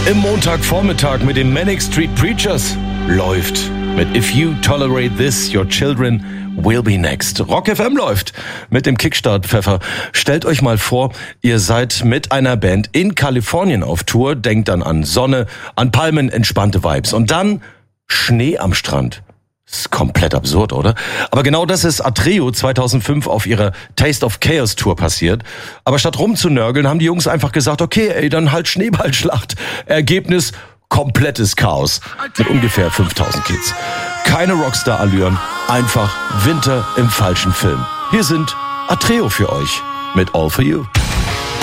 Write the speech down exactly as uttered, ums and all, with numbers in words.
im Montagvormittag mit den Manic Street Preachers läuft mit If You Tolerate This, Your Children Will Be Next. Rock F M läuft mit dem Kickstart-Pfeffer. Stellt euch mal vor, ihr seid mit einer Band in Kalifornien auf Tour, denkt dann an Sonne, an Palmen, entspannte Vibes und dann Schnee am Strand. Das ist komplett absurd, oder? Aber genau das ist Atreo zweitausendfünf auf ihrer Taste of Chaos Tour passiert. Aber statt rumzunörgeln, haben die Jungs einfach gesagt, okay, ey, dann halt Schneeballschlacht. Ergebnis, komplettes Chaos mit ungefähr fünftausend Kids. Keine Rockstar-Allüren, einfach Winter im falschen Film. Hier sind Atreo für euch mit All For You.